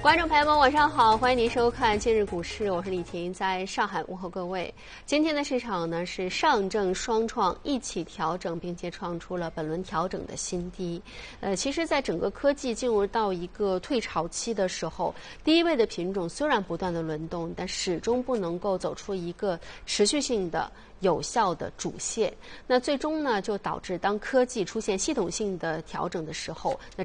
观众朋友们，晚上好，欢迎您收看今日股市，我是李婷，在上海问候各位。今天的市场呢是上证双创一起调整，并且创出了本轮调整的新低。其实，在整个科技进入到一个退潮期的时候，第一位的品种虽然不断的轮动，但始终不能够走出一个持续性的有效的主线。那最终呢，就导致当科技出现系统性的调整的时候，那